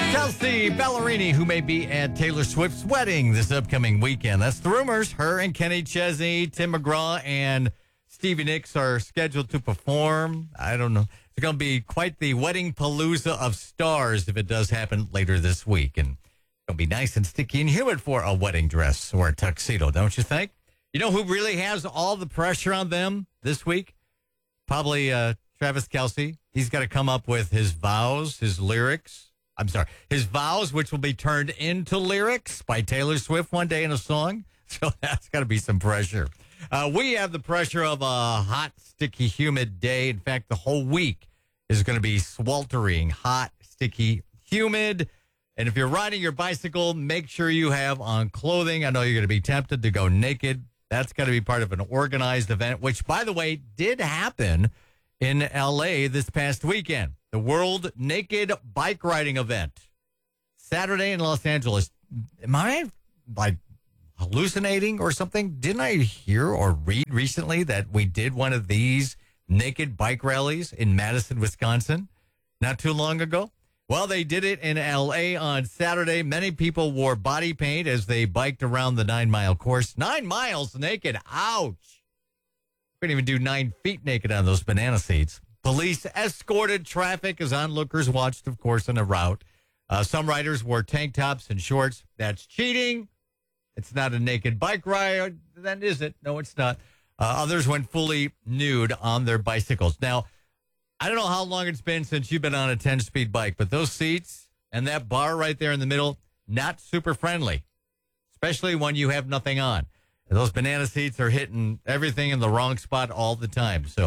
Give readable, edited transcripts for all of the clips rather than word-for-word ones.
Kelsea Ballerini, who may be at Taylor Swift's wedding this upcoming weekend. That's the rumors. Her and Kenny Chesney, Tim McGraw, and Stevie Nicks are scheduled to perform. I don't know. It's going to be quite the wedding palooza of stars if it does happen later this week. And it's going to be nice and sticky and humid for a wedding dress or a tuxedo, don't you think? You know who really has all the pressure on them this week? Probably Travis Kelce. He's got to come up with his vows, his lyrics. His vows, which will be turned into lyrics by Taylor Swift one day in a song. So that's got to be some pressure. We have the pressure of a hot, sticky, humid day. In fact, the whole week is going to be sweltering, hot, sticky, humid. And if you're riding your bicycle, make sure you have on clothing. I know you're going to be tempted to go naked. That's got to be part of an organized event, which, by the way, did happen in L.A. this past weekend. The World Naked Bike Riding Event. Saturday in Los Angeles. Am I, hallucinating or something? Didn't I hear or read recently that we did one of these naked bike rallies in Madison, Wisconsin, not too long ago? Well, they did it in L.A. on Saturday. Many people wore body paint as they biked around the 9-mile course. 9 miles naked. Ouch. Couldn't even do 9 feet naked on those banana seats. Police escorted traffic as onlookers watched, of course, on the route. Some riders wore tank tops and shorts. That's cheating. It's not a naked bike ride. Then is it? No, it's not. Others went fully nude on their bicycles. Now, I don't know how long it's been since you've been on a 10-speed bike, but those seats and that bar right there in the middle, not super friendly, especially when you have nothing on. Those banana seats are hitting everything in the wrong spot all the time. So,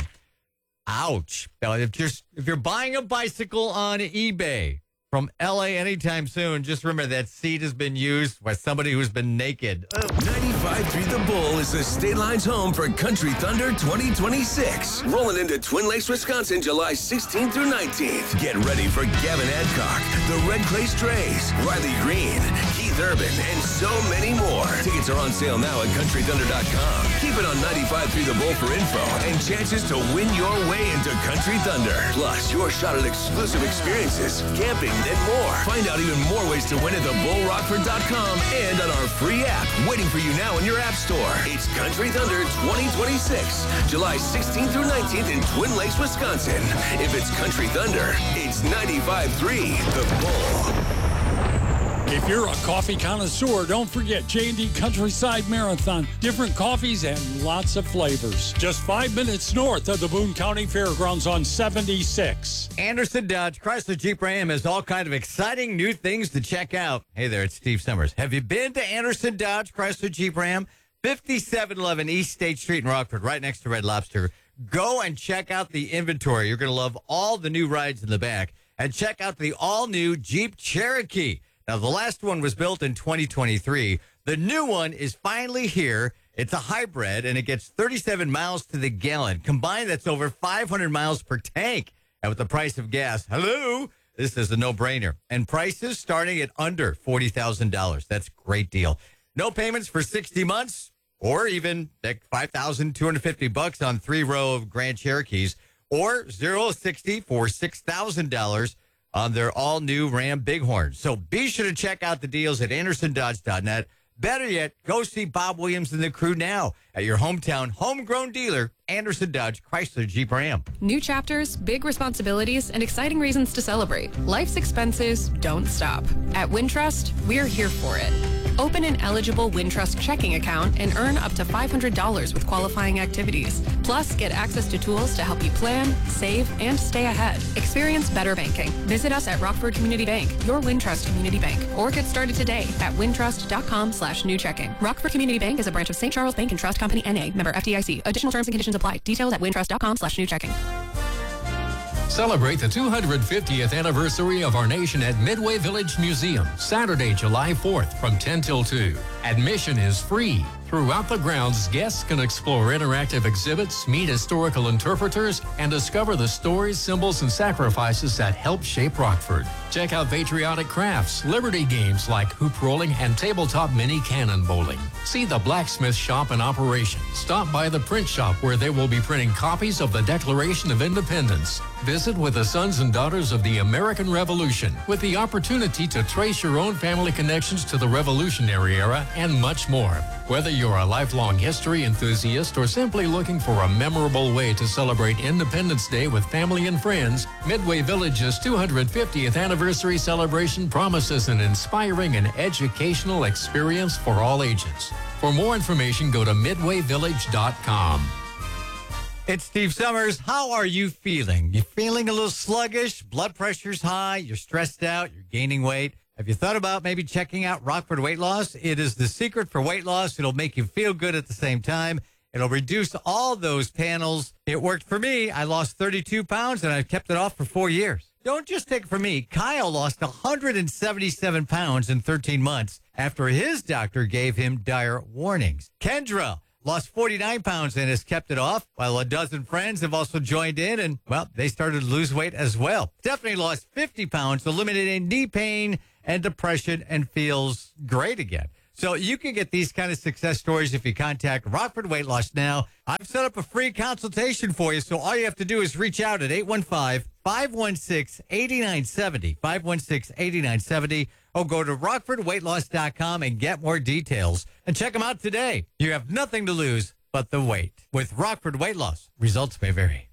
ouch. Now, if you're buying a bicycle on eBay from L.A. anytime soon, just remember that seat has been used by somebody who's been naked. 95.3 The Bull is the State Line's home for Country Thunder 2026. Rolling into Twin Lakes, Wisconsin, July 16th through 19th. Get ready for Gavin Adcock, the Red Clay Strays, Riley Green, Keith Urban, and so many more. Tickets are on sale now at countrythunder.com. Keep it on 95.3 The Bull for info and chances to win your way into Country Thunder. Plus, your shot at exclusive experiences, camping, and more. Find out even more ways to win at thebullrockford.com and on our free app, waiting for you now in your app store. It's Country Thunder 2026, July 16th through 19th in Twin Lakes, Wisconsin. If it's Country Thunder, it's 95.3 The Bull. If you're a coffee connoisseur, don't forget J&D Countryside Marathon. Different coffees and lots of flavors. Just 5 minutes north of the Boone County Fairgrounds on 76. Anderson Dodge Chrysler Jeep Ram has all kind of exciting new things to check out. Hey there, it's Steve Summers. Have you been to Anderson Dodge Chrysler Jeep Ram? 5711 East State Street in Rockford, right next to Red Lobster. Go and check out the inventory. You're going to love all the new rides in the back. And check out the all-new Jeep Cherokee. Now, the last one was built in 2023. The new one is finally here. It's a hybrid, and it gets 37 miles to the gallon. Combined, that's over 500 miles per tank. And with the price of gas, hello, this is a no-brainer. And prices starting at under $40,000. That's a great deal. No payments for 60 months or even like $5,250 on 3-row of Grand Cherokees or 0-60 for $6,000 on their all-new Ram Bighorn. So be sure to check out the deals at AndersonDodge.net. Better yet, go see Bob Williams and the crew now at your hometown homegrown dealer, Anderson Dodge Chrysler Jeep Ram. New chapters, big responsibilities, and exciting reasons to celebrate. Life's expenses don't stop. At Wintrust, we're here for it. Open an eligible Wintrust checking account and earn up to $500 with qualifying activities. Plus, get access to tools to help you plan, save, and stay ahead. Experience better banking. Visit us at Rockford Community Bank, your Wintrust Community Bank, or get started today at wintrust.com/new checking. Rockford Community Bank is a branch of St. Charles Bank and Trust Company, N.A., member FDIC. Additional terms and conditions apply. Details at wintrust.com/new checking. Celebrate the 250th anniversary of our nation at Midway Village Museum, Saturday, July 4th from 10 till 2. Admission is free. Throughout the grounds, guests can explore interactive exhibits, meet historical interpreters, and discover the stories, symbols, and sacrifices that helped shape Rockford. Check out patriotic crafts, Liberty games like hoop rolling, and tabletop mini cannon bowling. See the blacksmith shop in operation. Stop by the print shop where they will be printing copies of the Declaration of Independence. Visit with the sons and daughters of the American Revolution with the opportunity to trace your own family connections to the Revolutionary era and much more. Whether you're a lifelong history enthusiast or simply looking for a memorable way to celebrate Independence Day with family and friends, Midway Village's 250th anniversary celebration promises an inspiring and educational experience for all ages. For more information, go to midwayvillage.com. It's Steve Summers. How are you feeling? You feeling a little sluggish? Blood pressure's high? You're stressed out? You're gaining weight? Have you thought about maybe checking out Rockford Weight Loss? It is the secret for weight loss. It'll make you feel good at the same time. It'll reduce all those panels. It worked for me. I lost 32 pounds, and I've kept it off for 4 years. Don't just take it from me. Kyle lost 177 pounds in 13 months after his doctor gave him dire warnings. Kendra lost 49 pounds and has kept it off, while a dozen friends have also joined in and, well, they started to lose weight as well. Stephanie lost 50 pounds, eliminating knee pain and depression, and feels great again. So you can get these kind of success stories if you contact Rockford Weight Loss now. I've set up a free consultation for you, so all you have to do is reach out at 815-516-8970, 516-8970, or go to rockfordweightloss.com and get more details. And check them out today. You have nothing to lose but the weight. With Rockford Weight Loss, results may vary.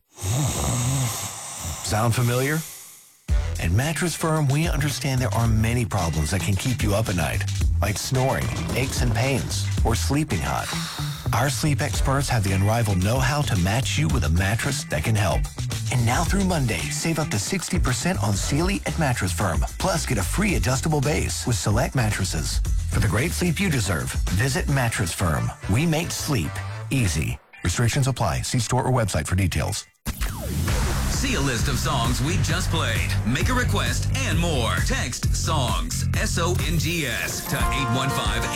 Sound familiar? At Mattress Firm, we understand there are many problems that can keep you up at night, like snoring, aches and pains, or sleeping hot. Our sleep experts have the unrivaled know-how to match you with a mattress that can help. And now through Monday, save up to 60% on Sealy at Mattress Firm. Plus, get a free adjustable base with select mattresses. For the great sleep you deserve, visit Mattress Firm. We make sleep easy. Restrictions apply. See store or website for details. See a list of songs we just played. Make a request and more. Text SONGS, SONGS, to